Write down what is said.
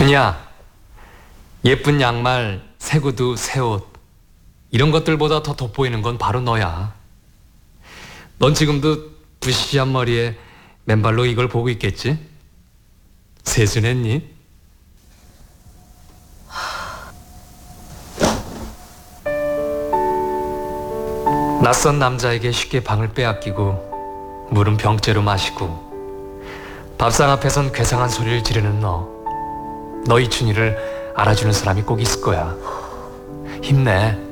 춘이야, 예쁜 양말, 새 구두, 새 옷, 이런 것들보다 더 돋보이는 건 바로 너야. 넌 지금도 부시한 머리에 맨발로 이걸 보고 있겠지? 세수했니? 낯선 남자에게 쉽게 방을 빼앗기고 물은 병째로 마시고 밥상 앞에선 괴상한 소리를 지르는 너 이춘희를 알아주는 사람이 꼭 있을 거야. 힘내.